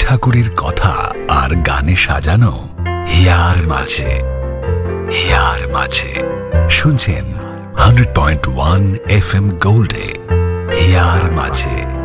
ঠাকুরের কথা আর গানে সাজানো হিয়ার মাঝে। হিয়ার মাঝে শুনছেন 100.1 FM গোল্ডে হিয়ার মাঝে।